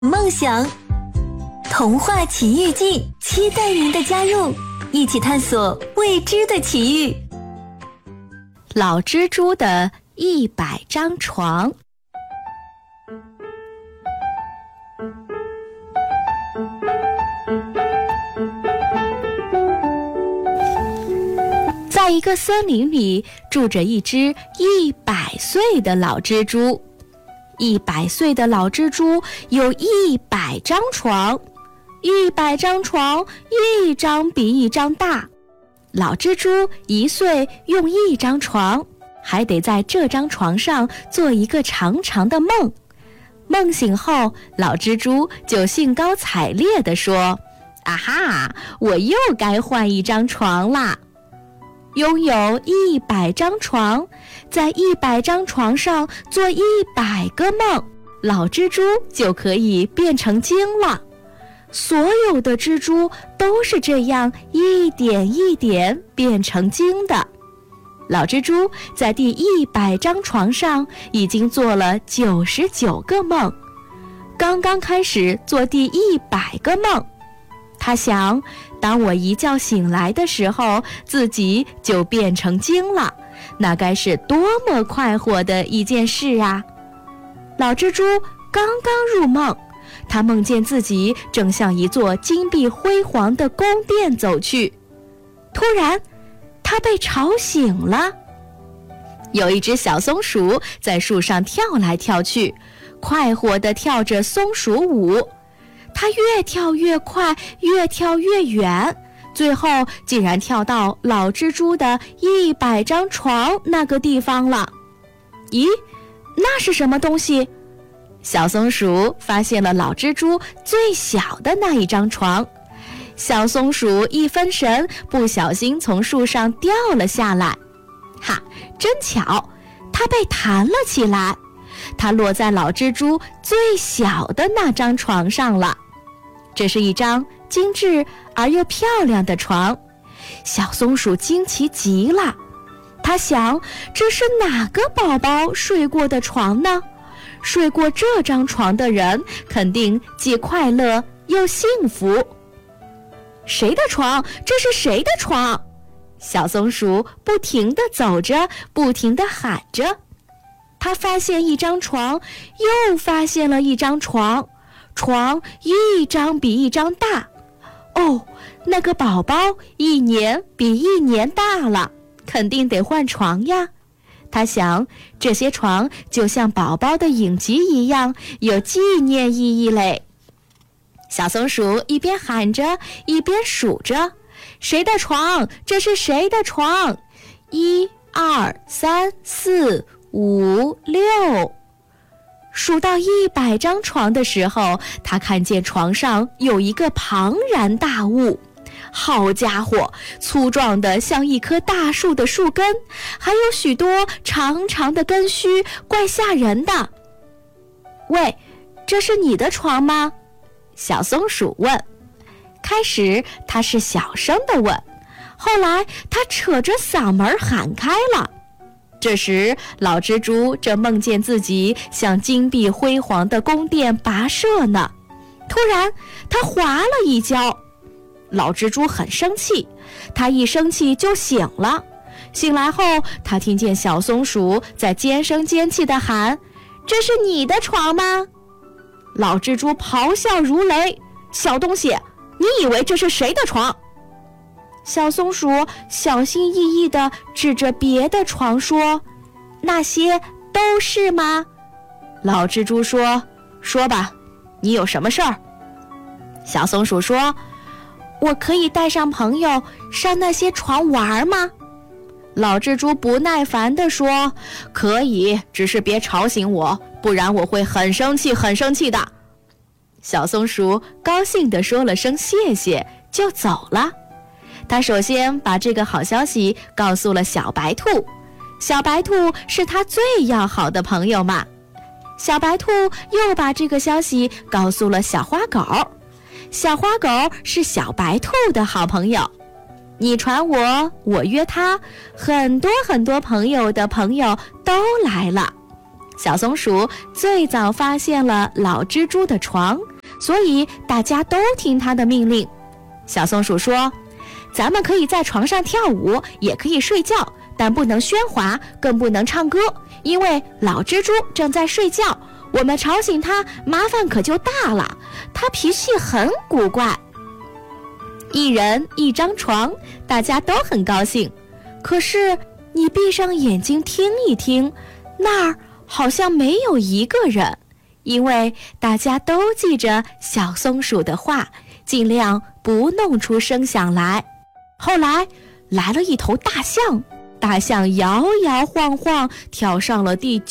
梦想童话奇遇记，期待您的加入，一起探索未知的奇遇。 老蜘蛛的100张床。在一个森林里，住着一只100岁的老蜘蛛。100岁的老蜘蛛有100张床，100张床，一张比一张大。老蜘蛛1岁用1张床，还得在这张床上做一个长长的梦。梦醒后，老蜘蛛就兴高采烈地说：“啊哈，我又该换1张床啦！”拥有100张床，在100张床上做100个梦，老蜘蛛就可以变成精了。所有的蜘蛛都是这样一点一点变成精的。老蜘蛛在第100张床上已经做了99个梦，刚刚开始做第100个梦。他想，当我一觉醒来的时候，自己就变成精了，那该是多么快活的一件事啊！老蜘蛛刚刚入梦，他梦见自己正向一座金碧辉煌的宫殿走去。突然，他被吵醒了。有一只小松鼠在树上跳来跳去，快活地跳着松鼠舞。它越跳越快，越跳越远，最后竟然跳到老蜘蛛的100张床那个地方了。咦，那是什么东西？小松鼠发现了老蜘蛛最小的那一张床。小松鼠一分神，不小心从树上掉了下来。哈，真巧，它被弹了起来。它落在老蜘蛛最小的那张床上了。这是一张精致而又漂亮的床，小松鼠惊奇极了。它想，这是哪个宝宝睡过的床呢？睡过这张床的人肯定既快乐又幸福。谁的床？这是谁的床？小松鼠不停地走着，不停地喊着。他发现1张床，又发现了1张床，床一张比一张大。哦，那个宝宝1年比1年大了，肯定得换床呀。他想，这些床就像宝宝的影集一样，有纪念意义嘞。小松鼠一边喊着，一边数着：谁的床？这是谁的床？1、2、3、4、5、6。数到100张床的时候，他看见床上有一个庞然大物。好家伙，粗壮的像一棵大树的树根，还有许多长长的根须，怪吓人的。喂，这是你的床吗？小松鼠问。开始他是小声地问，后来他扯着嗓门喊开了。这时，老蜘蛛正梦见自己向金碧辉煌的宫殿跋涉呢。突然，他滑了一跤。老蜘蛛很生气，他一生气就醒了。醒来后，他听见小松鼠在尖声尖气地喊：“这是你的床吗？”老蜘蛛咆哮如雷：“小东西，你以为这是谁的床？”小松鼠小心翼翼地指着别的床说：“那些都是吗？”老蜘蛛说：“说吧，你有什么事儿？”小松鼠说：“我可以带上朋友上那些床玩吗？”老蜘蛛不耐烦地说：“可以，只是别吵醒我，不然我会很生气很生气的。”小松鼠高兴地说了声谢谢，就走了。他首先把这个好消息告诉了小白兔，小白兔是他最要好的朋友嘛。小白兔又把这个消息告诉了小花狗，小花狗是小白兔的好朋友。你传我，我约他，很多很多朋友的朋友都来了。小松鼠最早发现了老蜘蛛的床， 所以大家都听他的命令。小松鼠说，咱们可以在床上跳舞，也可以睡觉，但不能喧哗，更不能唱歌，因为老蜘蛛正在睡觉，我们吵醒他，麻烦可就大了，他脾气很古怪。一人一张床，大家都很高兴。可是你闭上眼睛听一听，那儿好像没有一个人，因为大家都记着小松鼠的话，尽量不弄出声响来。后来来了一头大象，大象摇摇晃晃跳上了第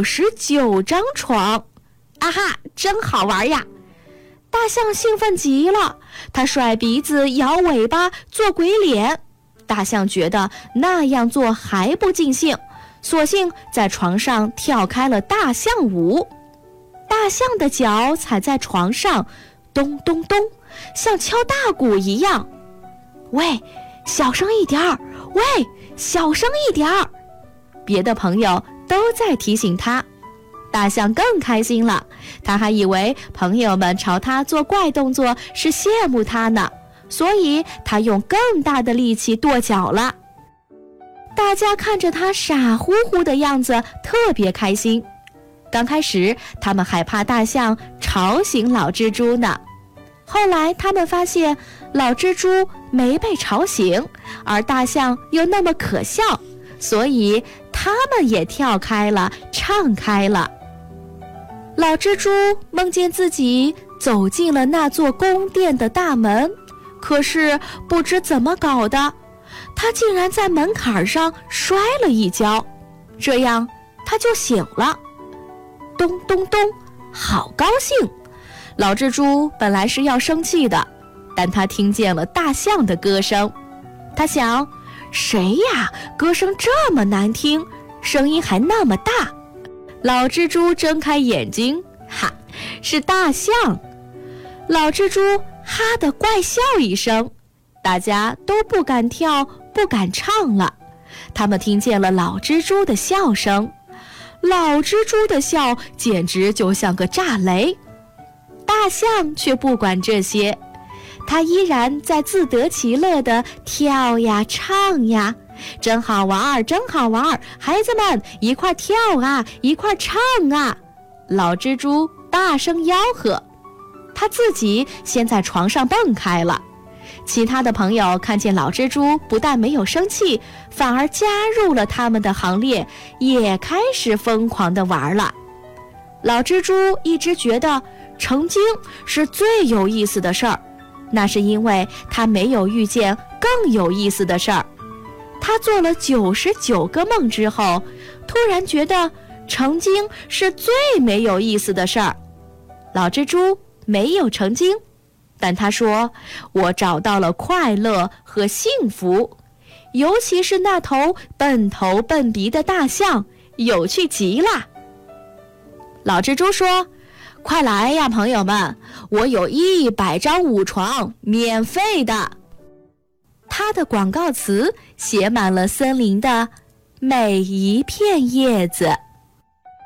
99张床。啊哈，真好玩呀！大象兴奋极了，它甩鼻子摇尾巴做鬼脸。大象觉得那样做还不尽兴，索性在床上跳开了大象舞。大象的脚踩在床上，咚咚咚，像敲大鼓一样。喂，小声一点儿！喂，小声一点儿！别的朋友都在提醒他。大象更开心了，他还以为朋友们朝他做怪动作是羡慕他呢，所以他用更大的力气跺脚了。大家看着他傻乎乎的样子，特别开心。刚开始他们害怕大象吵醒老蜘蛛呢，后来他们发现老蜘蛛没被吵醒，而大象又那么可笑，所以他们也跳开了，唱开了。老蜘蛛梦见自己走进了那座宫殿的大门，可是不知怎么搞的，他竟然在门槛上摔了一跤，这样他就醒了。咚咚咚，好高兴！老蜘蛛本来是要生气的，但他听见了大象的歌声。他想，谁呀，歌声这么难听，声音还那么大。老蜘蛛睁开眼睛，哈，是大象。老蜘蛛哈地怪笑一声，大家都不敢跳，不敢唱了。他们听见了老蜘蛛的笑声，老蜘蛛的笑简直就像个炸雷。大象却不管这些，他依然在自得其乐地跳呀唱呀。真好玩，真好玩，孩子们一块跳啊，一块唱啊！老蜘蛛大声吆喝。他自己先在床上蹦开了。其他的朋友看见老蜘蛛不但没有生气，反而加入了他们的行列，也开始疯狂地玩了。老蜘蛛一直觉得成精是最有意思的事儿，那是因为他没有遇见更有意思的事儿。他做了99个梦之后，突然觉得成精是最没有意思的事儿。老蜘蛛没有成精，但他说，我找到了快乐和幸福，尤其是那头笨头笨鼻的大象，有趣极了。老蜘蛛说，快来呀，朋友们，我有100张舞床，免费的。他的广告词写满了森林的每一片叶子。